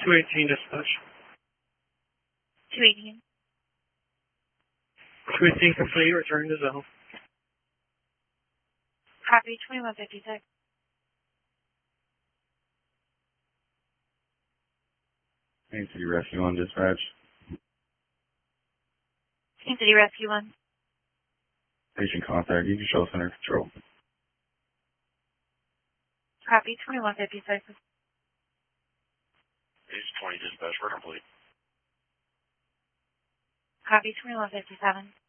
218 dispatch. 218. 218 complete, return to zone. Copy 2156. Main City Rescue 1 dispatch. Main City Rescue 1. Patient contact. You can show center control. Copy 2156. Page 20 dispatch, we're complete. Copy 2157.